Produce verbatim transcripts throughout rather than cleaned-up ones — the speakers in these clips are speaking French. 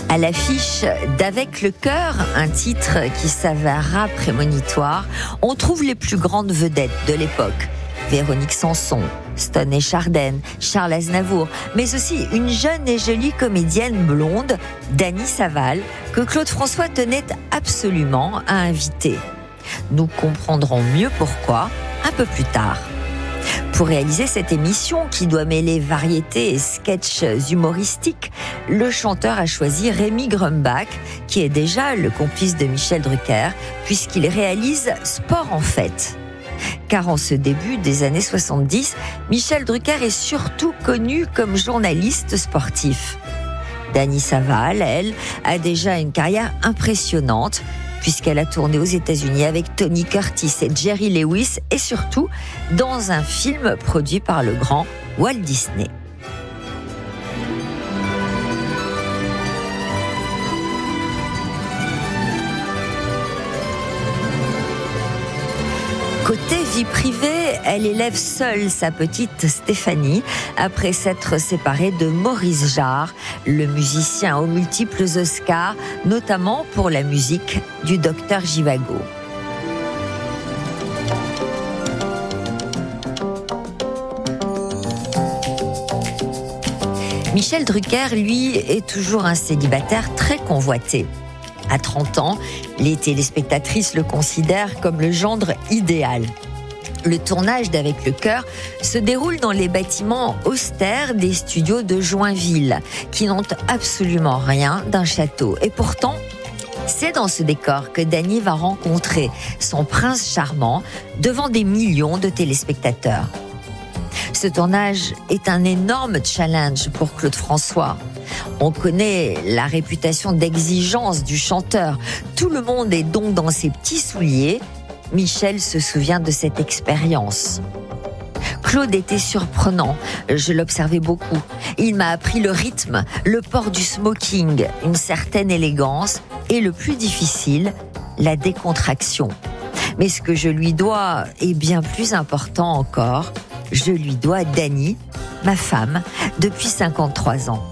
À l'affiche d'Avec le cœur, un titre qui s'avérera prémonitoire, on trouve les plus grandes vedettes de l'époque. Véronique Sanson, Stoney Chardenne, Charles Aznavour, mais aussi une jeune et jolie comédienne blonde, Dany Saval, que Claude François tenait absolument à inviter. Nous comprendrons mieux pourquoi un peu plus tard. Pour réaliser cette émission qui doit mêler variété et sketchs humoristiques, le chanteur a choisi Rémi Grumbach, qui est déjà le complice de Michel Drucker, puisqu'il réalise Sport en fête. Car en ce début des années soixante-dix, Michel Drucker est surtout connu comme journaliste sportif. Dany Saval, elle, a déjà une carrière impressionnante, puisqu'elle a tourné aux États-Unis avec Tony Curtis et Jerry Lewis, et surtout dans un film produit par le grand Walt Disney. Côté vie privée, elle élève seule sa petite Stéphanie après s'être séparée de Maurice Jarre, le musicien aux multiples Oscars, notamment pour la musique du Docteur Zhivago. Michel Drucker, lui, est toujours un célibataire très convoité. À trente ans, les téléspectatrices le considèrent comme le gendre idéal. Le tournage d'Avec le cœur se déroule dans les bâtiments austères des studios de Joinville, qui n'ont absolument rien d'un château. Et pourtant, c'est dans ce décor que Dany va rencontrer son prince charmant devant des millions de téléspectateurs. Ce tournage est un énorme challenge pour Claude François. On connaît la réputation d'exigence du chanteur. Tout le monde est donc dans ses petits souliers. Michel se souvient de cette expérience. Claude était surprenant, je l'observais beaucoup. Il m'a appris le rythme, le port du smoking, une certaine élégance et le plus difficile, la décontraction. Mais ce que je lui dois est bien plus important encore. Je lui dois Dany, ma femme, depuis cinquante-trois ans.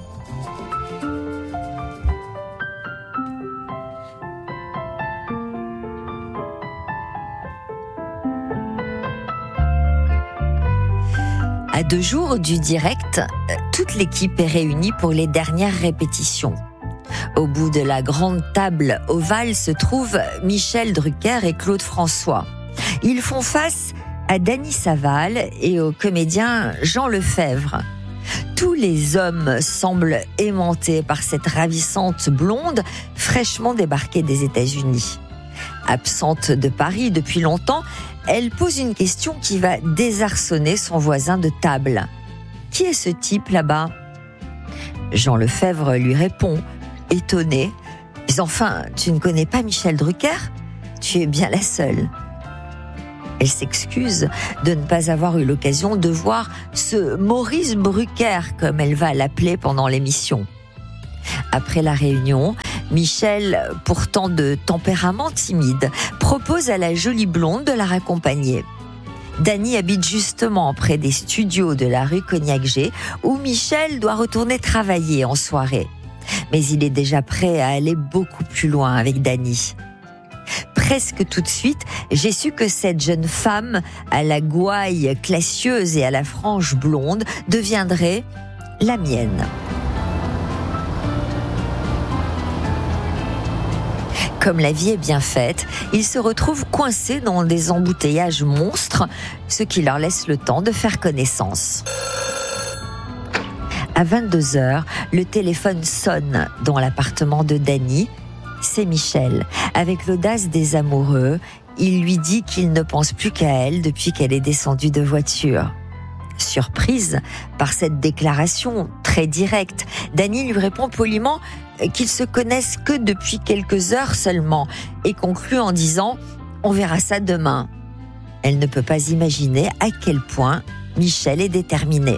À deux jours du direct, toute l'équipe est réunie pour les dernières répétitions. Au bout de la grande table ovale se trouvent Michel Drucker et Claude François. Ils font face à Dany Saval et au comédien Jean Lefebvre. Tous les hommes semblent aimantés par cette ravissante blonde fraîchement débarquée des États-Unis. Absente de Paris depuis longtemps, elle pose une question qui va désarçonner son voisin de table. « Qui est ce type là-bas ?» Jean Lefebvre lui répond, étonné. « Mais enfin, tu ne connais pas Michel Drucker ? Tu es bien la seule. » Elle s'excuse de ne pas avoir eu l'occasion de voir ce Maurice Brucker, comme elle va l'appeler pendant l'émission. Après la réunion, Michel, pourtant de tempérament timide, propose à la jolie blonde de la raccompagner. Dany habite justement près des studios de la rue Cognac-G, où Michel doit retourner travailler en soirée. Mais il est déjà prêt à aller beaucoup plus loin avec Dany. Presque tout de suite, j'ai su que cette jeune femme, à la gouaille classieuse et à la frange blonde, deviendrait la mienne. Comme la vie est bien faite, ils se retrouvent coincés dans des embouteillages monstres, ce qui leur laisse le temps de faire connaissance. À vingt-deux heures, le téléphone sonne dans l'appartement de Dany. C'est Michel. Avec l'audace des amoureux, il lui dit qu'il ne pense plus qu'à elle depuis qu'elle est descendue de voiture. Surprise par cette déclaration très directe, Dany lui répond poliment qu'ils se connaissent que depuis quelques heures seulement et conclut en disant « On verra ça demain ». Elle ne peut pas imaginer à quel point Michel est déterminé.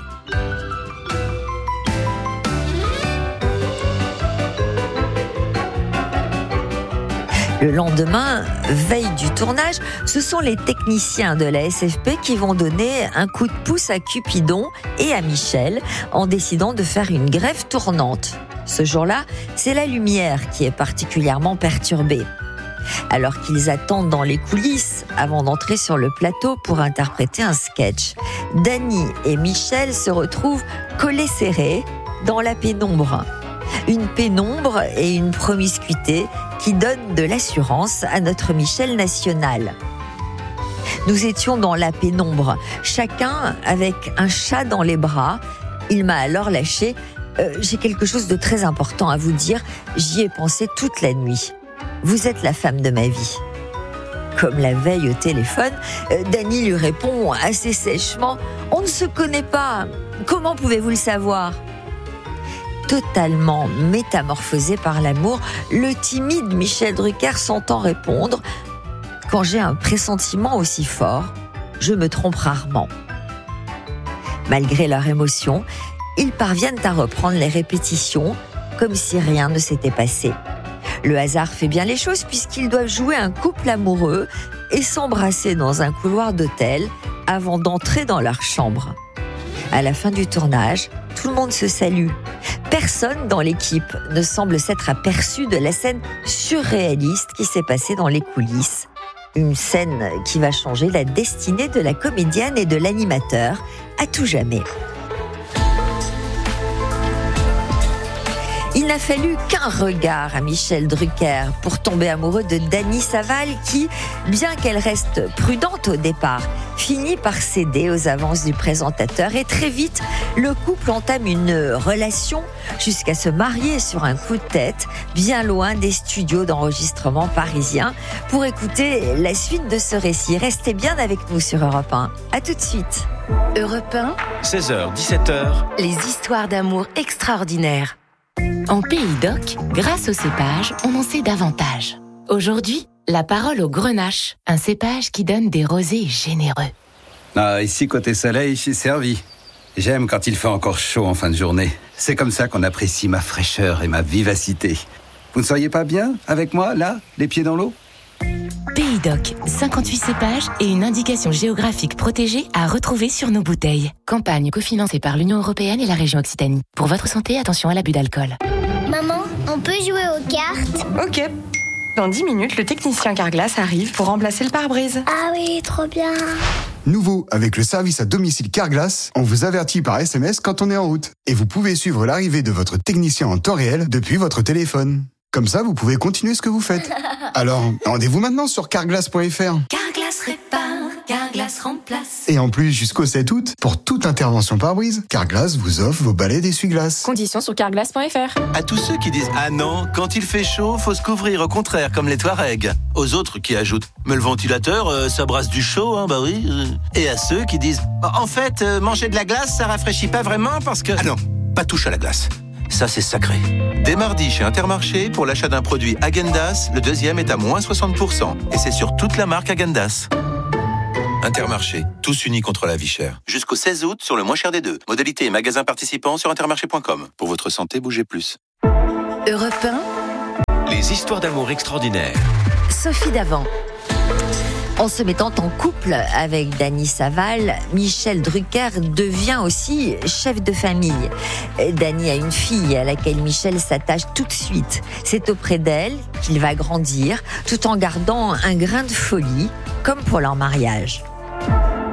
Le lendemain, veille du tournage, ce sont les techniciens de la S F P qui vont donner un coup de pouce à Cupidon et à Michel en décidant de faire une grève tournante. Ce jour-là, c'est la lumière qui est particulièrement perturbée. Alors qu'ils attendent dans les coulisses avant d'entrer sur le plateau pour interpréter un sketch, Dany et Michel se retrouvent collés serrés dans la pénombre. Une pénombre et une promiscuité qui donnent de l'assurance à notre Michel national. Nous étions dans la pénombre, chacun avec un chat dans les bras. Il m'a alors lâché euh, « J'ai quelque chose de très important à vous dire, j'y ai pensé toute la nuit. Vous êtes la femme de ma vie. » Comme la veille au téléphone, euh, Dany lui répond assez sèchement « On ne se connaît pas, comment pouvez-vous le savoir ?» Totalement métamorphosé par l'amour, le timide Michel Drucker s'entend répondre « Quand j'ai un pressentiment aussi fort, je me trompe rarement. » Malgré leur émotion, ils parviennent à reprendre les répétitions comme si rien ne s'était passé. Le hasard fait bien les choses puisqu'ils doivent jouer un couple amoureux et s'embrasser dans un couloir d'hôtel avant d'entrer dans leur chambre. À la fin du tournage, tout le monde se salue. Personne dans l'équipe ne semble s'être aperçu de la scène surréaliste qui s'est passée dans les coulisses. Une scène qui va changer la destinée de la comédienne et de l'animateur à tout jamais. Il n'a fallu qu'un regard à Michel Drucker pour tomber amoureux de Dany Saval qui, bien qu'elle reste prudente au départ, finit par céder aux avances du présentateur et très vite, le couple entame une relation jusqu'à se marier sur un coup de tête, bien loin des studios d'enregistrement parisiens. Pour écouter la suite de ce récit, restez bien avec nous sur Europe un. À tout de suite. Europe un, seize heures, dix-sept heures. les histoires d'amour extraordinaires. En Pays d'Oc, grâce au cépage, on en sait davantage. Aujourd'hui, la parole au grenache, un cépage qui donne des rosés généreux. Ah, ici, côté soleil, je suis servi. J'aime quand il fait encore chaud en fin de journée. C'est comme ça qu'on apprécie ma fraîcheur et ma vivacité. Vous ne seriez pas bien avec moi, là, les pieds dans l'eau ? Pays d'Oc, cinquante-huit cépages et une indication géographique protégée à retrouver sur nos bouteilles. Campagne cofinancée par l'Union européenne et la région Occitanie. Pour votre santé, attention à l'abus d'alcool. Maman, on peut jouer aux cartes? Ok. Dans dix minutes, le technicien Carglass arrive pour remplacer le pare-brise. Ah oui, trop bien. Nouveau, avec le service à domicile Carglass, on vous avertit par S M S quand on est en route. Et vous pouvez suivre l'arrivée de votre technicien en temps réel depuis votre téléphone. Comme ça, vous pouvez continuer ce que vous faites. Alors, rendez-vous maintenant sur carglass point f r. Carglass répare, Carglass remplace. Et en plus, jusqu'au sept août, pour toute intervention pare-brise, Carglass vous offre vos balais d'essuie-glace. Conditions sur carglass point f r. À tous ceux qui disent « Ah non, quand il fait chaud, faut se couvrir, au contraire, comme les Touaregs ». Aux autres qui ajoutent « Mais le ventilateur, euh, ça brasse du chaud, hein, bah oui. » Et à ceux qui disent « En fait, euh, manger de la glace, ça rafraîchit pas vraiment parce que… » Ah non, pas touche à la glace. Ça, c'est sacré. Dès mardi, chez Intermarché, pour l'achat d'un produit Häagen-Dazs, le deuxième est à moins soixante pour cent. Et c'est sur toute la marque Häagen-Dazs. Intermarché, tous unis contre la vie chère. Jusqu'au seize août, sur le moins cher des deux. Modalité et magasins participants sur intermarché point com. Pour votre santé, bougez plus. Europe un, Les histoires d'amour extraordinaires. Sophie Davant. En se mettant en couple avec Dany Saval, Michel Drucker devient aussi chef de famille. Dany a une fille à laquelle Michel s'attache tout de suite. C'est auprès d'elle qu'il va grandir, tout en gardant un grain de folie, comme pour leur mariage.